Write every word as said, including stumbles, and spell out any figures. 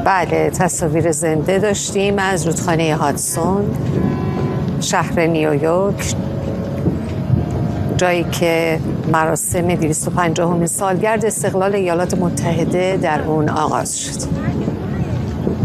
بله، تصاویر زنده داشتیم از رودخانه هادسون، شهر نیویورک، جایی که مراسم دویست و پنجاهمین سالگرد استقلال ایالات متحده در اون آغاز شد.